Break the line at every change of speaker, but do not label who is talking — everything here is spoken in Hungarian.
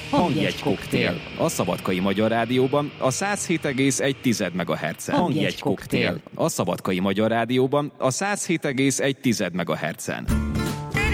Hangjegy koktél. A Szabadkai Magyar Rádióban a 107,1 MHz-en. Hangjegy koktél. A Szabadkai Magyar Rádióban a 107,1 MHz-en.